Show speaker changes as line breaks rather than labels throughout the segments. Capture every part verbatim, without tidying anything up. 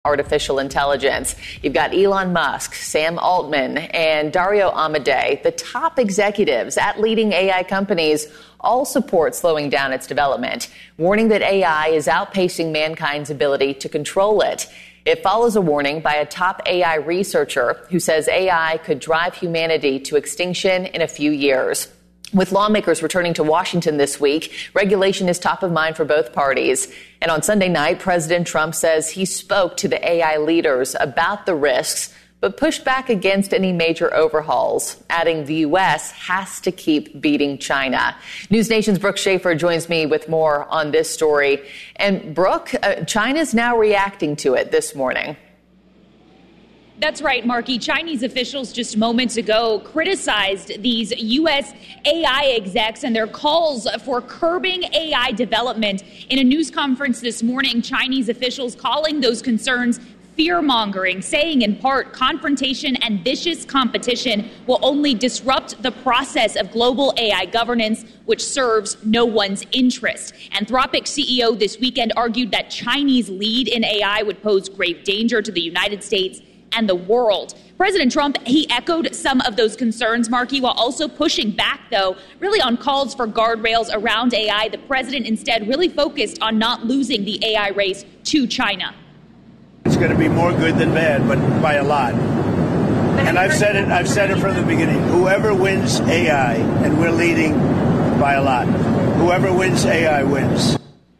artificial intelligence. You've got Elon Musk, Sam Altman, and Dario Amodei, the top executives at leading A I companies, all support slowing down its development, warning that A I is outpacing mankind's ability to control it. It follows a warning by a top A I researcher who says A I could drive humanity to extinction in a few years. With lawmakers returning to Washington this week, regulation is top of mind for both parties. And on Sunday night, President Trump says he spoke to the A I leaders about the risks, but pushed back against any major overhauls, adding the U S has to keep beating China. News Nation's Brooke Schaefer joins me with more on this story. And Brooke, uh, China's now reacting to it this morning.
That's right, Marky. Chinese officials just moments ago criticized these U S A I execs and their calls for curbing A I development. In a news conference this morning, Chinese officials calling those concerns fear-mongering, saying in part confrontation and vicious competition will only disrupt the process of global A I governance, which serves no one's interest. Anthropic C E O this weekend argued that Chinese lead in A I would pose grave danger to the United States and the world. President Trump, he echoed some of those concerns, Marky, while also pushing back, though, really on calls for guardrails around A I. The president instead really focused on not losing the A I race to China.
It's going to be more good than bad, but by a lot. And I've said it, I've said it from the beginning. Whoever wins A I, and we're leading by a lot, whoever wins A I wins.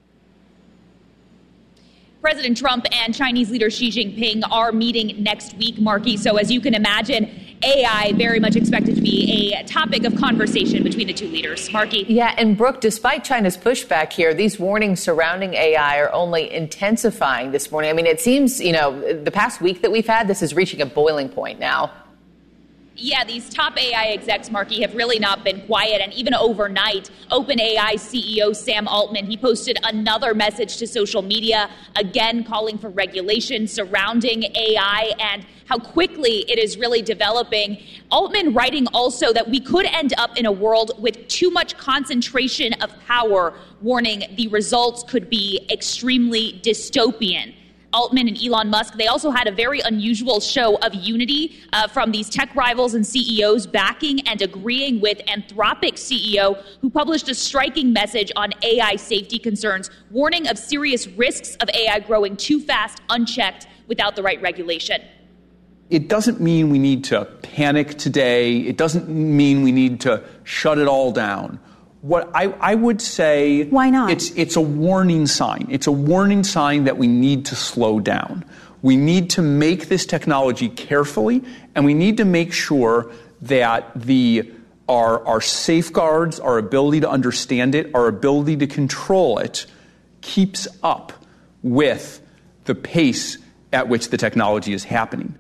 President Trump and Chinese leader Xi Jinping are meeting next week, Marky. So as you can imagine, A I very much expected to be a topic of conversation between the two leaders. Marky?
Yeah, and Brooke, despite China's pushback here, these warnings surrounding A I are only intensifying this morning. I mean, it seems, you know, the past week that we've had, this is reaching a boiling point now.
Yeah, these top A I execs, Marky, have really not been quiet. And even overnight, OpenAI C E O Sam Altman, he posted another message to social media, again calling for regulation surrounding A I and how quickly it is really developing. Altman writing also that we could end up in a world with too much concentration of power, warning the results could be extremely dystopian. Altman and Elon Musk, they also had a very unusual show of unity uh, from these tech rivals and C E Os backing and agreeing with Anthropic C E O, who published a striking message on A I safety concerns, warning of serious risks of A I growing too fast, unchecked, without the right regulation.
It doesn't mean we need to panic today. It doesn't mean we need to shut it all down. What I, I would say,
why not?
It's it's a warning sign. It's a warning sign that we need to slow down. We need to make this technology carefully, and we need to make sure that the our our safeguards, our ability to understand it, our ability to control it, keeps up with the pace at which the technology is happening.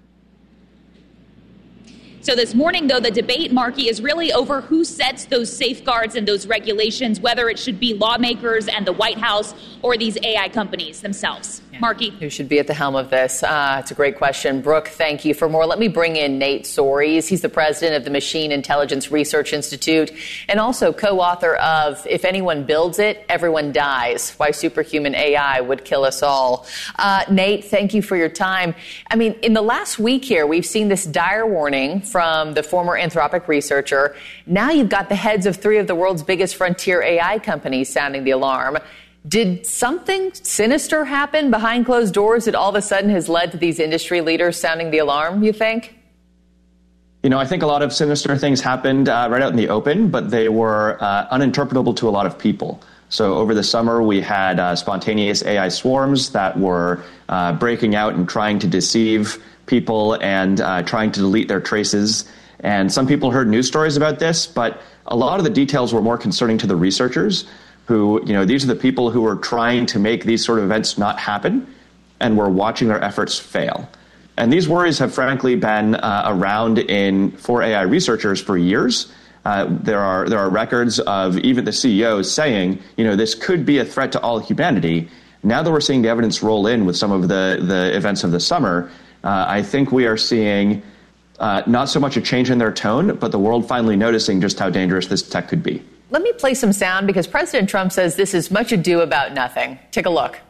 So this morning, though, the debate, Marky, is really over who sets those safeguards and those regulations, whether it should be lawmakers and the White House or these A I companies themselves. Yeah. Marky?
Who should be at the helm of this? Uh, it's a great question. Brooke, thank you. For more, let me bring in Nate Soares. He's the president of the Machine Intelligence Research Institute and also co-author of If Anyone Builds It, Everyone Dies, Why Superhuman A I Would Kill Us All. Uh, Nate, thank you for your time. I mean, in the last week here, we've seen this dire warning from the former Anthropic researcher. Now you've got the heads of three of the world's biggest frontier A I companies sounding the alarm. Did something sinister happen behind closed doors that all of a sudden has led to these industry leaders sounding the alarm, you think?
You know, I think a lot of sinister things happened uh, right out in the open, but they were uh, uninterpretable to a lot of people. So over the summer, we had uh, spontaneous A I swarms that were uh, breaking out and trying to deceive people and uh, trying to delete their traces. And some people heard news stories about this, but a lot of the details were more concerning to the researchers who, you know, these are the people who were trying to make these sort of events not happen and were watching their efforts fail. And these worries have frankly been uh, around in for A I researchers for years. Uh, there are there are records of even the C E Os saying, you know, this could be a threat to all humanity. Now that we're seeing the evidence roll in with some of the, the events of the summer, uh, I think we are seeing uh, not so much a change in their tone, but the world finally noticing just how dangerous this tech could be.
Let me play some sound because President Trump says this is much ado about nothing. Take a look.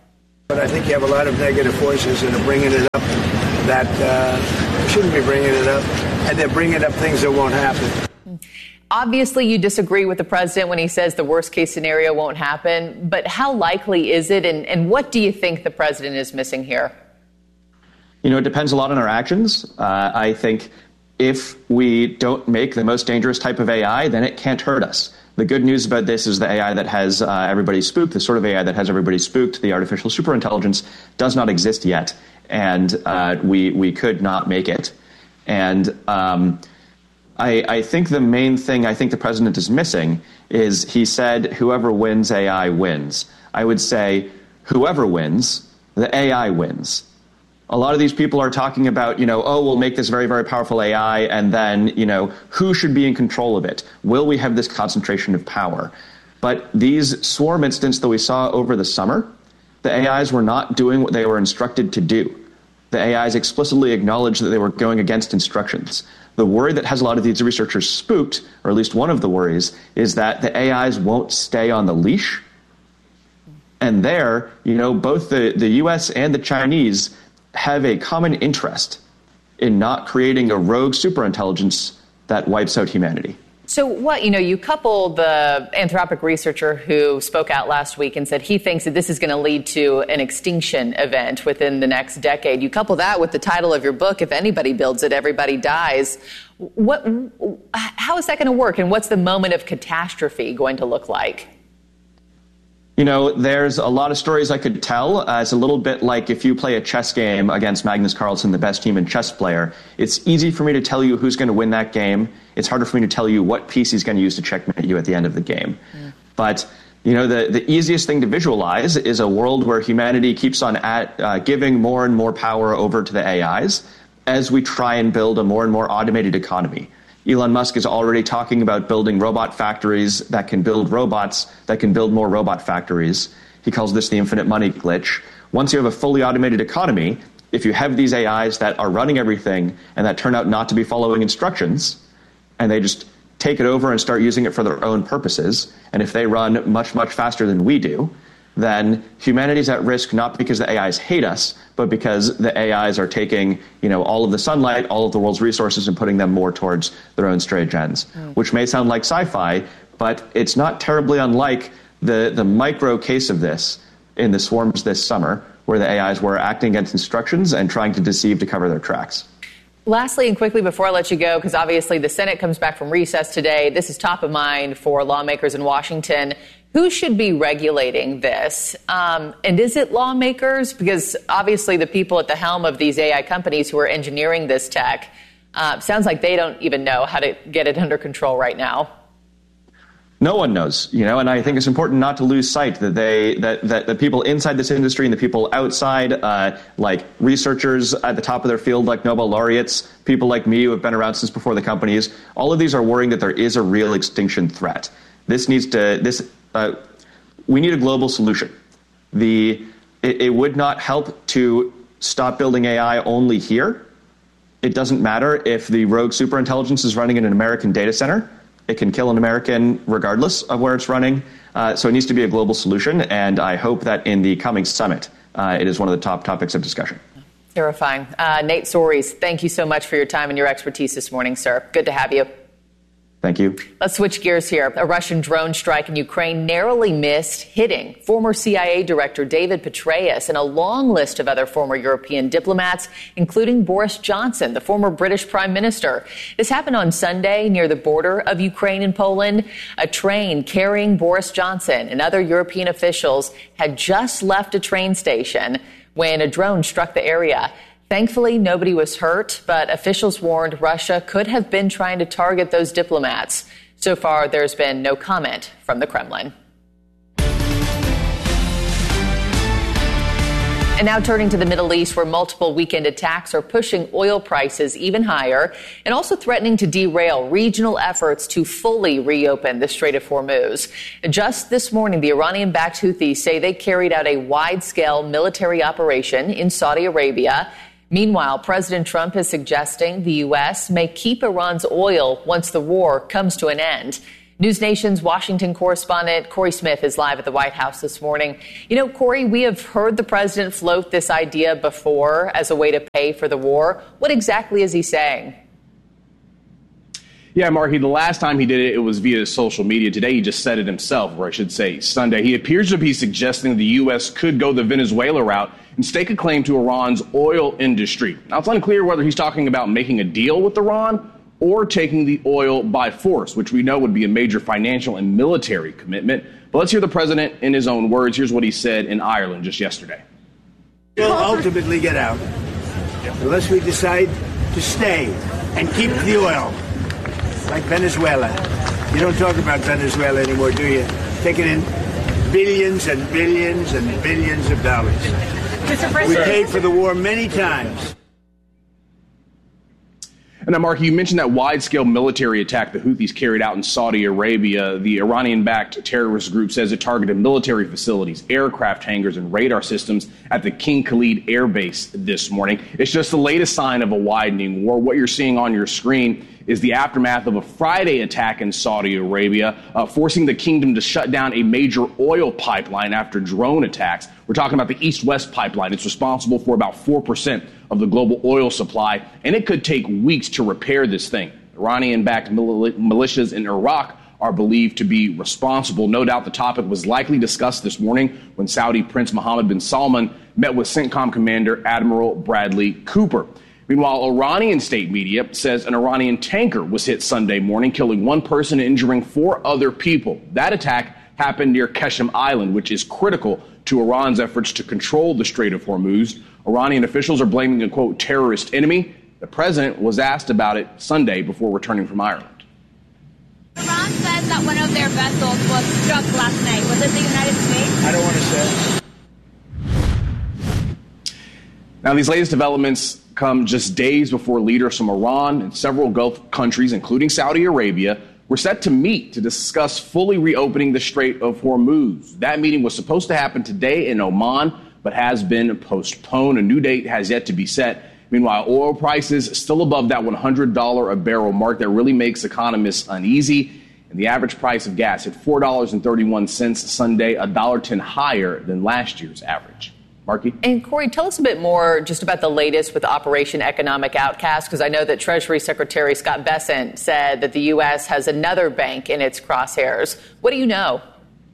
But I think you have a lot of negative forces that are bringing it up that uh, shouldn't be bringing it up, and they're bringing up things that won't happen.
Obviously, you disagree with the president when he says the worst case scenario won't happen, but how likely is it, and, and what do you think the president is missing here?
You know, it depends a lot on our actions. Uh, I think if we don't make the most dangerous type of A I, then it can't hurt us. The good news about this is the A I that has uh, everybody spooked, the sort of A I that has everybody spooked, the artificial superintelligence, does not exist yet, and uh, we we could not make it. And um, I, I think the main thing I think the president is missing is he said whoever wins A I wins. I would say whoever wins, the A I wins. A lot of these people are talking about, you know, oh, we'll make this very, very powerful A I, and then, you know, who should be in control of it? Will we have this concentration of power? But these swarm incidents that we saw over the summer, the A Is were not doing what they were instructed to do. The A Is explicitly acknowledged that they were going against instructions. The worry that has a lot of these researchers spooked, or at least one of the worries, is that the A Is won't stay on the leash. And there, you know, both the, the U S and the Chinese have a common interest in not creating a rogue superintelligence that wipes out humanity.
So what, you know, you couple the Anthropic researcher who spoke out last week and said he thinks that this is going to lead to an extinction event within the next decade. You couple that with the title of your book, If Anybody Builds It, Everybody Dies. What, how is that going to work? And what's the moment of catastrophe going to look like?
You know, there's a lot of stories I could tell. Uh, it's a little bit like if you play a chess game against Magnus Carlsen, the best human chess player. It's easy for me to tell you who's going to win that game. It's harder for me to tell you what piece he's going to use to checkmate you at the end of the game. Mm. But, you know, the, the easiest thing to visualize is a world where humanity keeps on at, uh, giving more and more power over to the A Is as we try and build a more and more automated economy. Elon Musk is already talking about building robot factories that can build robots that can build more robot factories. He calls this the infinite money glitch. Once you have a fully automated economy, if you have these A Is that are running everything and that turn out not to be following instructions, and they just take it over and start using it for their own purposes, and if they run much, much faster than we do, then humanity's at risk not because the A Is hate us, but because the A Is are taking, you know, all of the sunlight, all of the world's resources, and putting them more towards their own strange ends, mm. which may sound like sci-fi, but it's not terribly unlike the, the micro case of this in the swarms this summer, where the A Is were acting against instructions and trying to deceive to cover their tracks.
Lastly and quickly before I let you go, because obviously the Senate comes back from recess today, this is top of mind for lawmakers in Washington. Who should be regulating this? Um, and is it lawmakers? Because obviously the people at the helm of these A I companies who are engineering this tech, uh, sounds like they don't even know how to get it under control right now.
No one knows, you know, and I think it's important not to lose sight that they that, that the people inside this industry and the people outside, uh, like researchers at the top of their field, like Nobel laureates, people like me who have been around since before the companies, all of these are worrying that there is a real extinction threat. This needs to this. Uh, we need a global solution. The it, it would not help to stop building A I only here. It doesn't matter if the rogue superintelligence is running in an American data center. It can kill an American regardless of where it's running. Uh, so it needs to be a global solution, and I hope that in the coming summit, uh, it is one of the top topics of discussion.
Terrifying. Uh, Nate Soares, thank you so much for your time and your expertise this morning, sir. Good to have you.
Thank you.
Let's switch gears here. A Russian drone strike in Ukraine narrowly missed hitting former C I A Director David Petraeus and a long list of other former European diplomats, including Boris Johnson, the former British Prime Minister. This happened on Sunday near the border of Ukraine and Poland. A train carrying Boris Johnson and other European officials had just left a train station when a drone struck the area. Thankfully, nobody was hurt, but officials warned Russia could have been trying to target those diplomats. So far, there's been no comment from the Kremlin. And now turning to the Middle East, where multiple weekend attacks are pushing oil prices even higher and also threatening to derail regional efforts to fully reopen the Strait of Hormuz. Just this morning, the Iranian-backed Houthis say they carried out a wide-scale military operation in Saudi Arabia. Meanwhile, President Trump is suggesting the U S may keep Iran's oil once the war comes to an end. News Nation's Washington correspondent Corey Smith is live at the White House this morning. You know, Corey, we have heard the president float this idea before as a way to pay for the war. What exactly is he saying?
Yeah, Marky, the last time he did it, it was via social media. Today, he just said it himself, or I should say Sunday. He appears to be suggesting the U S could go the Venezuela route and stake a claim to Iran's oil industry. Now, it's unclear whether he's talking about making a deal with Iran or taking the oil by force, which we know would be a major financial and military commitment. But let's hear the president in his own words. Here's what he said in Ireland just yesterday.
We'll ultimately get out unless we decide to stay and keep the oil, like Venezuela. You don't talk about Venezuela anymore, do you? Taking in billions and billions and billions of dollars. We paid for the war many times.
And now, Mark, you mentioned that wide-scale military attack the Houthis carried out in Saudi Arabia. The Iranian-backed terrorist group says it targeted military facilities, aircraft hangars, and radar systems at the King Khalid Air Base this morning. It's just the latest sign of a widening war. What you're seeing on your screen is the aftermath of a Friday attack in Saudi Arabia, uh, forcing the kingdom to shut down a major oil pipeline after drone attacks. We're talking about the East-West pipeline. It's responsible for about four percent of the global oil supply, and it could take weeks to repair this thing. Iranian-backed mil- militias in Iraq are believed to be responsible. No doubt the topic was likely discussed this morning when Saudi Prince Mohammed bin Salman met with CENTCOM Commander Admiral Bradley Cooper. Meanwhile, Iranian state media says an Iranian tanker was hit Sunday morning, killing one person and injuring four other people. That attack happened near Qeshm Island, which is critical to Iran's efforts to control the Strait of Hormuz. Iranian officials are blaming a, quote, terrorist enemy. The president was asked about it Sunday before returning from Ireland.
Iran says that one of their vessels was struck last night. Was it the United States?
I don't want to say.
Now, these latest developments come just days before leaders from Iran and several Gulf countries, including Saudi Arabia, were set to meet to discuss fully reopening the Strait of Hormuz. That meeting was supposed to happen today in Oman, but has been postponed. A new date has yet to be set. Meanwhile, oil prices still above that one hundred dollars a barrel mark that really makes economists uneasy. And the average price of gas hit four dollars and thirty-one cents Sunday, one dollar ten higher than last year's average. Marky?
And Corey, tell us a bit more just about the latest with Operation Economic Outcast, because I know that Treasury Secretary Scott Bessent said that the U S has another bank in its crosshairs. What do you know?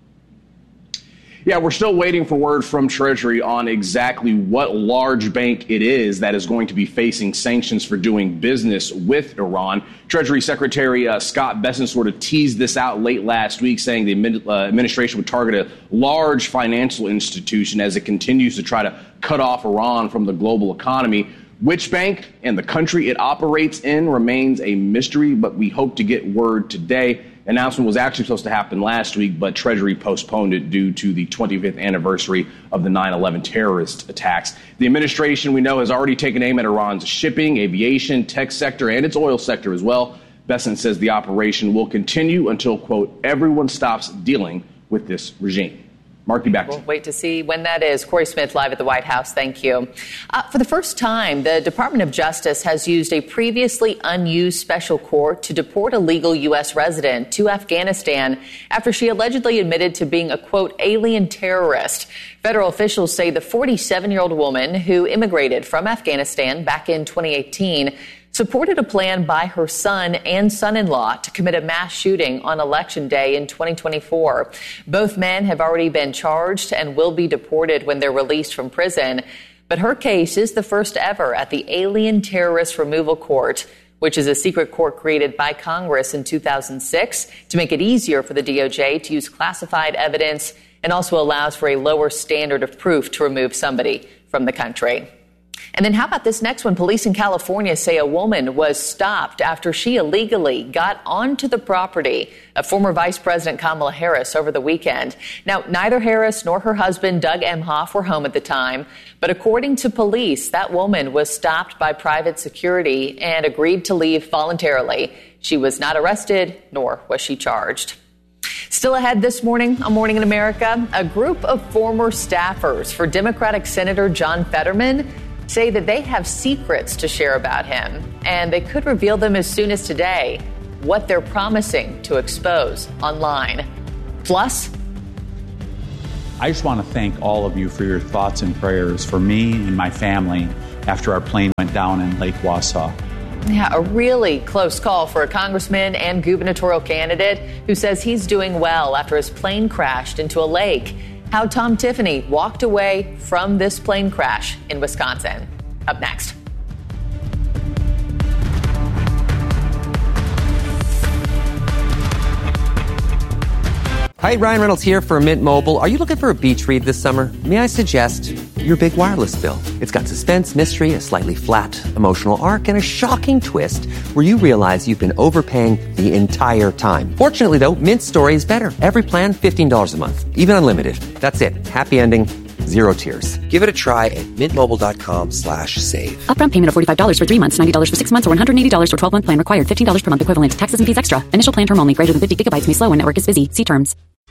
Yeah, we're still waiting for word from Treasury on exactly what large bank it is that is going to be facing sanctions for doing business with Iran. Treasury Secretary uh, Scott Bessent sort of teased this out late last week, saying the admin, uh, administration would target a large financial institution as it continues to try to cut off Iran from the global economy. Which bank and the country it operates in remains a mystery, but we hope to get word today. Announcement was actually supposed to happen last week, but Treasury postponed it due to the twenty-fifth anniversary of the nine eleven terrorist attacks. The administration, we know, has already taken aim at Iran's shipping, aviation, tech sector, and its oil sector as well. Bessent says the operation will continue until, quote, everyone stops dealing with this regime. Marky, back to you.
We'll wait to see when that is. Corey Smith, live at the White House. Thank you. Uh, for the first time, the Department of Justice has used a previously unused special court to deport a legal U S resident to Afghanistan after she allegedly admitted to being a, quote, alien terrorist. Federal officials say the forty-seven-year-old woman who immigrated from Afghanistan back in twenty eighteen supported a plan by her son and son-in-law to commit a mass shooting on Election Day in twenty twenty-four. Both men have already been charged and will be deported when they're released from prison. But her case is the first ever at the Alien Terrorist Removal Court, which is a secret court created by Congress in two thousand six to make it easier for the D O J to use classified evidence, and also allows for a lower standard of proof to remove somebody from the country. And then how about this next one? Police in California say a woman was stopped after she illegally got onto the property of former Vice President Kamala Harris over the weekend. Now, neither Harris nor her husband, Doug Emhoff, were home at the time. But according to police, that woman was stopped by private security and agreed to leave voluntarily. She was not arrested, nor was she charged. Still ahead this morning on Morning in America, a group of former staffers for Democratic Senator John Fetterman say that they have secrets to share about him, and they could reveal them as soon as today. what they're promising to expose online. Plus,
I just want to thank all of you for your thoughts and prayers for me and my family after our plane went down in Lake Wausau.
Yeah, a really close call for a congressman and gubernatorial candidate who says he's doing well after his plane crashed into a lake. How Tom Tiffany walked away from this plane crash in Wisconsin. Up next.
Hi, Ryan Reynolds here for Mint Mobile. Are you looking for a beach read this summer? May I suggest your big wireless bill? It's got suspense, mystery, a slightly flat, emotional arc, and a shocking twist where you realize you've been overpaying the entire time. Fortunately, though, Mint's story is better. Every plan, fifteen dollars a month. Even unlimited. That's it. Happy ending. Zero tears. Give it a try at mintmobile.com slash save.
Upfront payment of forty-five dollars for three months, ninety dollars for six months, or one hundred eighty dollars for twelve-month plan required. fifteen dollars per month equivalent. Taxes and fees extra. Initial plan term only. Greater than fifty gigabytes may slow when network is busy. See terms.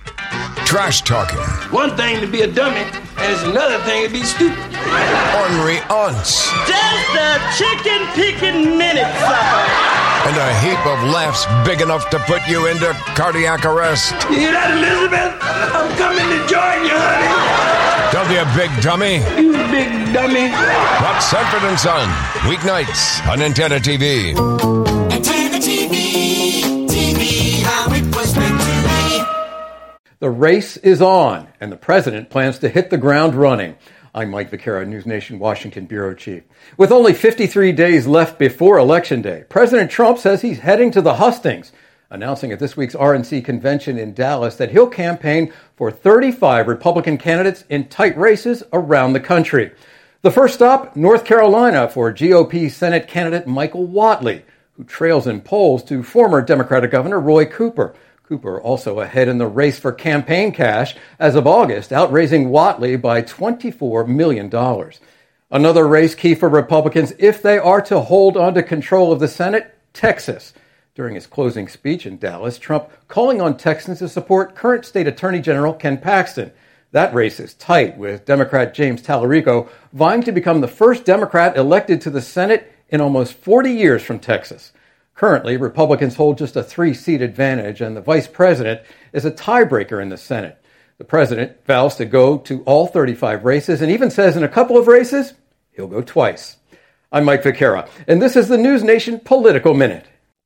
Trash talking.
One thing to be a dummy, and it's another thing to be stupid.
Ornery aunts.
Just a chicken picking minute, sucker.
And a heap of laughs big enough to put you into cardiac arrest.
You hear that, Elizabeth? I'm coming to join you, honey.
Don't be a big dummy.
You big dummy.
That's Sanford and Son. Weeknights on Antenna T V.
Antenna T V. T V, how it was meant to be.
The race is on, and the president plans to hit the ground running. I'm Mike Vaquera, News Nation Washington Bureau Chief. With only fifty-three days left before Election Day, President Trump says he's heading to the hustings, announcing at this week's R N C convention in Dallas that he'll campaign for thirty-five Republican candidates in tight races around the country. The first stop, North Carolina, for G O P Senate candidate Michael Whatley, who trails in polls to former Democratic Governor Roy Cooper. Cooper also ahead in the race for campaign cash as of August, outraising Whatley by twenty-four million dollars. Another race key for Republicans if they are to hold on to control of the Senate, Texas. During his closing speech in Dallas, Trump calling on Texans to support current State Attorney General Ken Paxton. That race is tight, with Democrat James Tallarico vying to become the first Democrat elected to the Senate in almost forty years from Texas. Currently, Republicans hold just a three-seat advantage, and the vice president is a tiebreaker in the Senate. The president vows to go to all thirty-five races and even says in a couple of races, he'll go twice. I'm Mike Vaquera, and this is the News Nation Political Minute.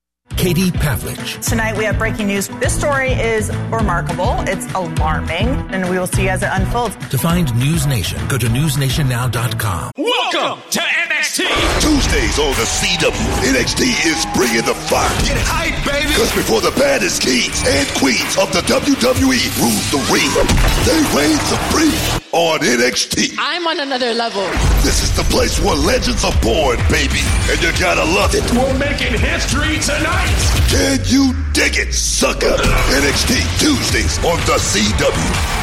Katie Pavlich.
Tonight we have breaking news. This story is remarkable. It's alarming, and we will see as it unfolds.
To find News Nation, go to news nation now dot com.
Welcome to N X T.
Tuesdays on the C W. N X T is bringing the fire.
Get hype, baby.
Because before the baddest kings and queens of the W W E rule the ring, they reign supreme on N X T.
I'm on another level.
This is the place where legends are born, baby. And you gotta love it.
We're making history tonight.
Can you dig it, sucker? N X T Tuesdays on the C W.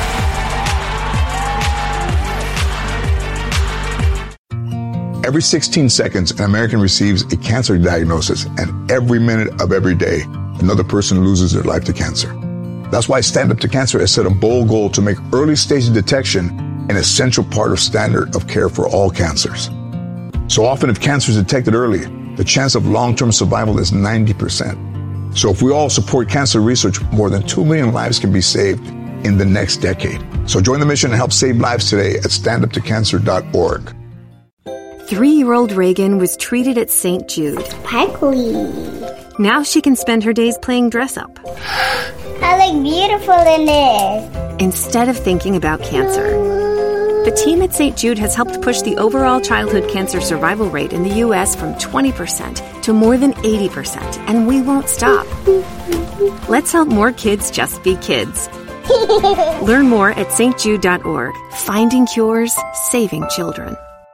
Every sixteen seconds, an American receives a cancer diagnosis, and every minute of every day, another person loses their life to cancer. That's why Stand Up to Cancer has set a bold goal to make early stage detection an essential part of standard of care for all cancers. So often, if cancer is detected early, the chance of long-term survival is ninety percent. So if we all support cancer research, more than two million lives can be saved in the next decade. So join the mission and help save lives today at stand up to cancer dot org.
Three-year-old Reagan was treated at Saint Jude.
Hi, Queen.
Now she can spend her days playing dress-up.
I look beautiful in this.
Instead of thinking about cancer. The team at Saint Jude has helped push the overall childhood cancer survival rate in the U S from twenty percent to more than eighty percent, and we won't stop. Let's help more kids just be kids. Learn more at S T jude dot org. Finding cures, saving children.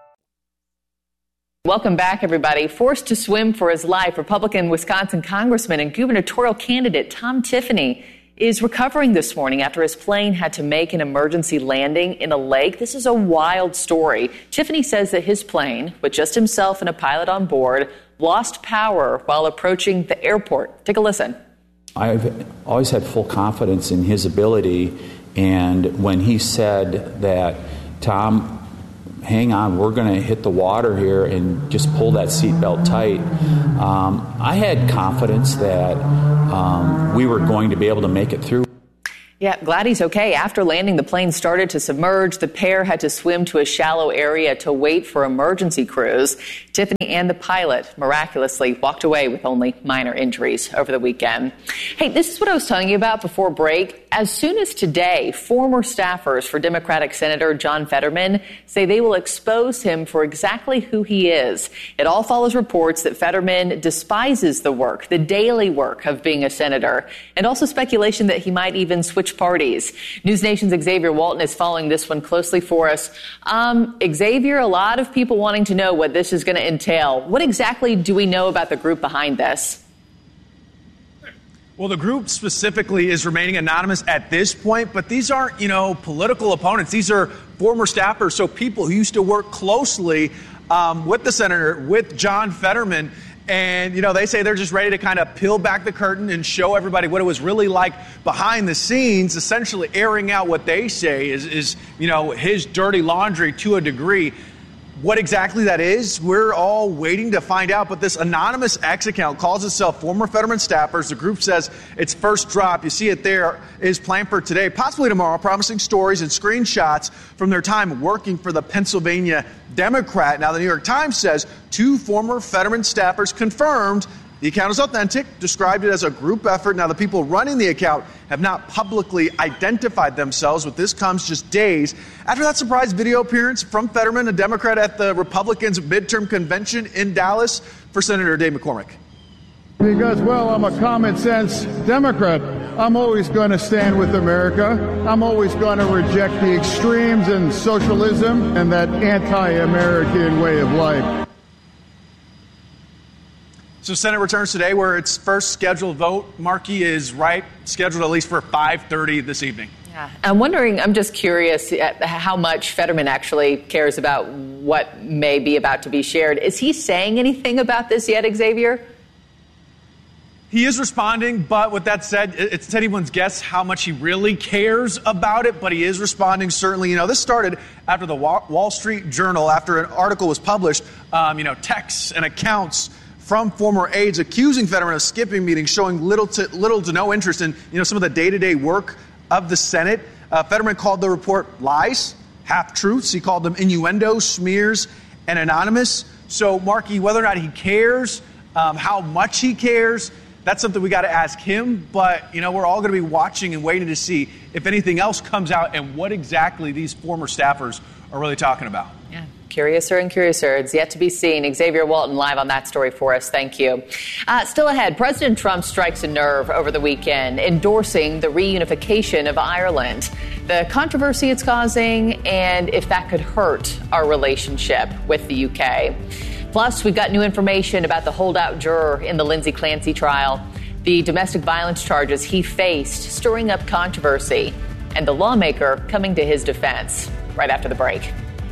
Welcome back, everybody. Forced to swim for his life, Republican Wisconsin Congressman and gubernatorial candidate Tom Tiffany is recovering this morning after his plane had to make an emergency landing in a lake. This is a wild story. Tiffany says that his plane, with just himself and a pilot on board, lost power while approaching the airport. Take a listen.
I've always had full confidence in his ability, and when he said that, Tom, hang on, we're going to hit the water here and just pull that seatbelt tight. Um, I had confidence that um, we were going to be able to make it through.
Yeah, glad he's okay. After landing, the plane started to submerge. The pair had to swim to a shallow area to wait for emergency crews. Tiffany and the pilot miraculously walked away with only minor injuries over the weekend. Hey, this is what I was telling you about before break. As soon as today, former staffers for Democratic Senator John Fetterman say they will expose him for exactly who he is. It all follows reports that Fetterman despises the work, the daily work of being a senator, and also speculation that he might even switch parties. News Nation's Xavier Walton is following this one closely for us. Um, Xavier, a lot of people wanting to know what this is going to entail. What exactly do we know about the group behind this?
Well, the group specifically is remaining anonymous at this point, but these aren't, you know, political opponents. These are former staffers, so people who used to work closely um, with the senator, with John Fetterman. And, you know, they say they're just ready to kind of peel back the curtain and show everybody what it was really like behind the scenes, essentially airing out what they say is, is you know, his dirty laundry to a degree. What exactly that is, we're all waiting to find out. But this anonymous X account calls itself Former Fetterman Staffers. The group says its first drop, you see it there, is planned for today, possibly tomorrow, promising stories and screenshots from their time working for the Pennsylvania Democrat. Now, the New York Times says two former Fetterman staffers confirmed the account is authentic, described it as a group effort. Now, the people running the account have not publicly identified themselves, but this comes just days after that surprise video appearance from Fetterman, a Democrat at the Republicans' midterm convention in Dallas, for Senator Dave McCormick.
Because, well, I'm a common sense Democrat. I'm always going to stand with America. I'm always going to reject the extremes and socialism and that anti-American way of life.
So Senate returns today where its first scheduled vote, Markey, is right, scheduled at least for five thirty this evening.
Yeah. I'm wondering, I'm just curious how much Fetterman actually cares about what may be about to be shared. Is he saying anything about this yet, Xavier?
He is responding, but with that said, it's anyone's guess how much he really cares about it, but he is responding, certainly. You know, this started after the Wall Street Journal, after an article was published, um, you know, texts and accounts from former aides accusing Fetterman of skipping meetings, showing little to little to no interest in, you know, some of the day-to-day work of the Senate. Uh, Fetterman called the report lies, half-truths. He called them innuendo, smears, and anonymous. So, Markey, whether or not he cares, um, how much he cares, that's something we got to ask him. But, you know, we're all going to be watching and waiting to see if anything else comes out and what exactly these former staffers are really talking about.
Yeah. Curiouser and curiouser. It's yet to be seen. Xavier Walton live on that story for us. Thank you. Uh, still ahead, President Trump strikes a nerve over the weekend, endorsing the reunification of Ireland, the controversy it's causing, and if that could hurt our relationship with the U K. Plus, we've got new information about the holdout juror in the Lindsay Clancy trial, the domestic violence charges he faced, stirring up controversy, and the lawmaker coming to his defense. Right after the break.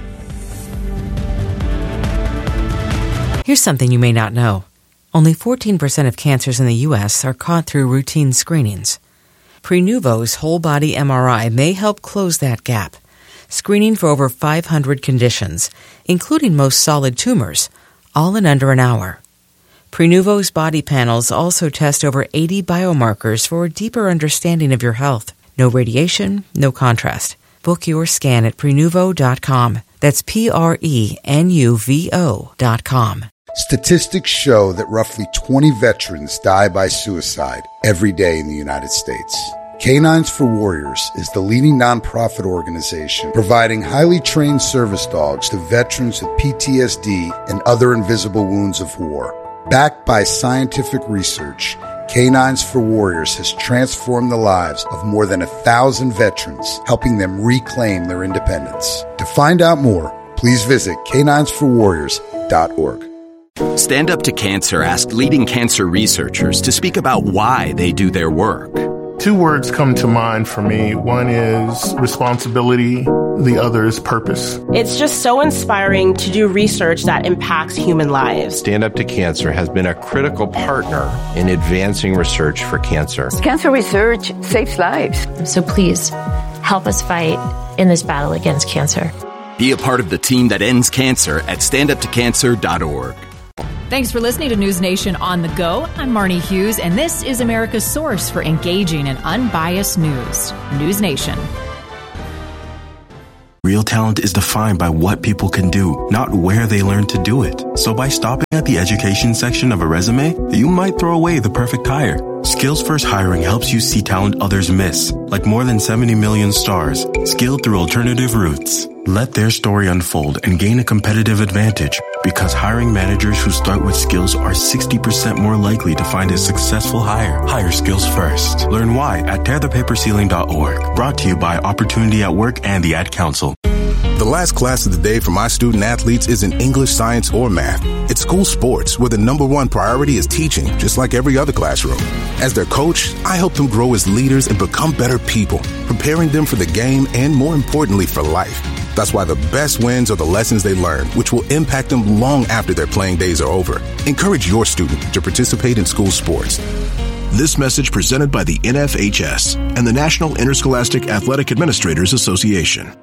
Here's something you may not know. Only fourteen percent of cancers in the U S are caught through routine screenings. Prenuvo's whole-body M R I may help close that gap, screening for over five hundred conditions, including most solid tumors, all in under an hour. Prenuvo's body panels also test over eighty biomarkers for a deeper understanding of your health. No radiation, no contrast. Book your scan at Prenuvo dot com. That's P R E N U V O dot com.
Statistics show that roughly twenty veterans die by suicide every day in the United States. Canines for Warriors is the leading nonprofit organization providing highly trained service dogs to veterans with P T S D and other invisible wounds of war. Backed by scientific research, Canines for Warriors has transformed the lives of more than a thousand veterans, helping them reclaim their independence. To find out more, please visit canines for warriors dot org.
Stand Up to Cancer asked leading cancer researchers to speak about why they do their work.
Two words come to mind for me. One is responsibility. The other is purpose.
It's just so inspiring to do research that impacts human lives.
Stand Up to Cancer has been a critical partner in advancing research for cancer.
Cancer research saves lives.
So please help us fight in this battle against cancer.
Be a part of the team that ends cancer at stand up to cancer dot org.
Thanks for listening to News Nation on the Go. I'm Marnie Hughes, and this is America's source for engaging and unbiased news. News Nation.
Real talent is defined by what people can do, not where they learn to do it. So by stopping at the education section of a resume, you might throw away the perfect hire. Skills First Hiring helps you see talent others miss, like more than seventy million stars, skilled through alternative routes. Let their story unfold and gain a competitive advantage, because hiring managers who start with skills are sixty percent more likely to find a successful hire. Hire skills first. Learn why at tear the paper ceiling dot org. Brought to you by Opportunity at Work and the Ad Council.
The last class of the day for my student athletes isn't English, science, or math. It's school sports, where the number one priority is teaching, just like every other classroom. As their coach, I help them grow as leaders and become better people, preparing them for the game and, more importantly, for life. That's why the best wins are the lessons they learn, which will impact them long after their playing days are over. Encourage your student to participate in school sports.
This message presented by the N F H S and the National Interscholastic Athletic Administrators Association.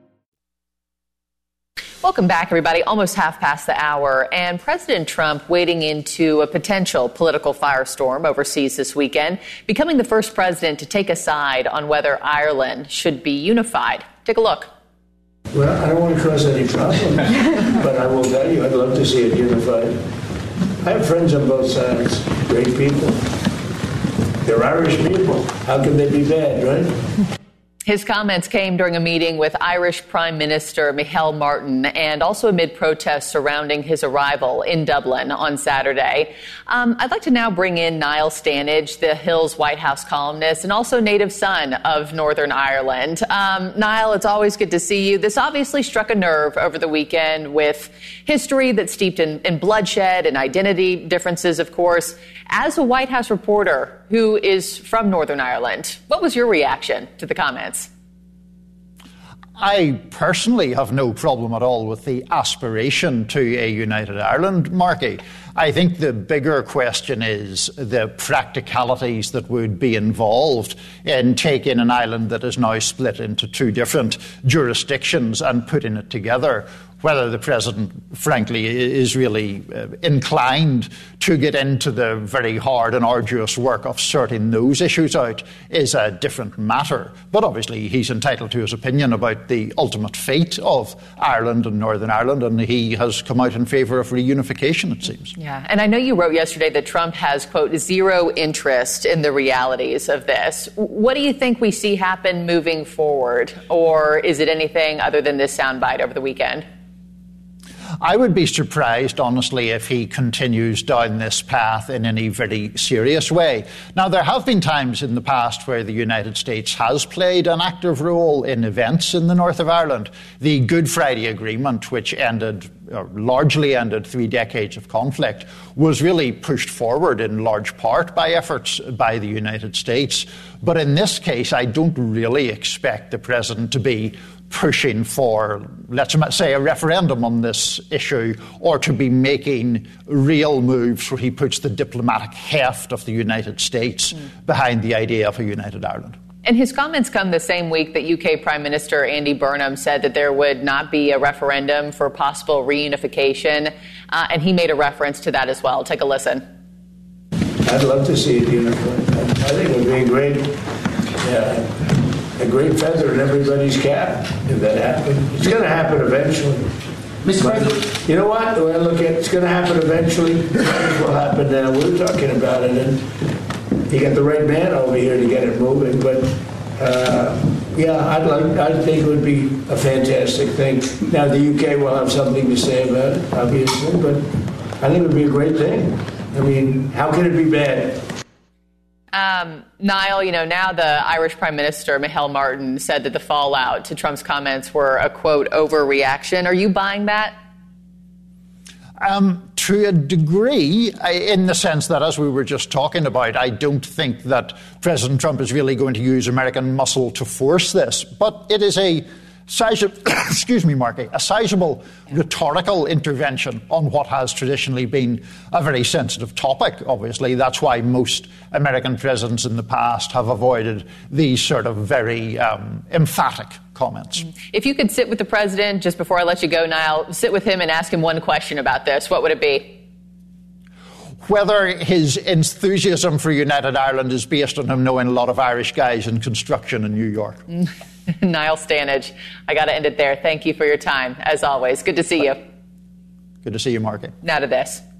Welcome back, everybody. Almost half past the hour, and President Trump wading into a potential political firestorm overseas this weekend, becoming the first president to take a side on whether Ireland should be unified. Take a look.
Well, I don't want to cause any problems, but I will tell you, I'd love to see it unified. I have friends on both sides, great people. They're Irish people. How can they be bad, right?
His comments came during a meeting with Irish Prime Minister Micheál Martin, and also amid protests surrounding his arrival in Dublin on Saturday. Um, I'd like to now bring in Niall Stanage, the Hill's White House columnist and also native son of Northern Ireland. Um, Niall, it's always good to see you. This obviously struck a nerve over the weekend with history that's steeped in, in bloodshed and identity differences, of course. As a White House reporter who is from Northern Ireland, what was your reaction to the comments?
I personally have no problem at all with the aspiration to a united Ireland, Marky. I think the bigger question is the practicalities that would be involved in taking an island that is now split into two different jurisdictions and putting it together. Whether the president, frankly, is really uh, inclined to get into the very hard and arduous work of sorting those issues out is a different matter. But obviously he's entitled to his opinion about the ultimate fate of Ireland and Northern Ireland, and he has come out in favour of reunification, it seems.
Yeah, and I know you wrote yesterday that Trump has, quote, zero interest in the realities of this. What do you think we see happen moving forward? Or is it anything other than this soundbite over the weekend?
I would be surprised, honestly, if he continues down this path in any very serious way. Now, there have been times in the past where the United States has played an active role in events in the north of Ireland. The Good Friday Agreement, which ended, or largely ended, three decades of conflict, was really pushed forward in large part by efforts by the United States. But in this case, I don't really expect the president to be pushing for, let's say, a referendum on this issue, or to be making real moves where he puts the diplomatic heft of the United States mm. behind the idea of a united Ireland.
And his comments come the same week that U K Prime Minister Andy Burnham said that there would not be a referendum for possible reunification, uh, and he made a reference to that as well. Take a listen.
I'd love to see it unified. I think it would be great. Yeah. A great feather in everybody's cap if that happened. It's going to happen eventually. Mister President, you know what? The way I look at it, it's going to happen eventually. It will happen now. We're talking about it, and you got the right man over here to get it moving. But uh, yeah, I'd like. I think it would be a fantastic thing. Now the U K will have something to say about it, obviously, but I think it would be a great thing. I mean, how can it be bad?
Um, Niall, you know, now the Irish Prime Minister, Micheál Martin, said that the fallout to Trump's comments were a, quote, overreaction. Are you buying that?
Um, to a degree, I, in the sense that, as we were just talking about, I don't think that President Trump is really going to use American muscle to force this. But it is a Sizable, excuse me, Marky, a sizable rhetorical intervention on what has traditionally been a very sensitive topic, obviously. That's why most American presidents in the past have avoided these sort of very um, emphatic comments.
If you could sit with the president, just before I let you go, Niall, sit with him and ask him one question about this, what would it be?
Whether his enthusiasm for United Ireland is based on him knowing a lot of Irish guys in construction in New York.
Niall Stanage, I got to end it there. Thank you for your time, as always. Good to see you.
Good to see you, Marky.
Now to this.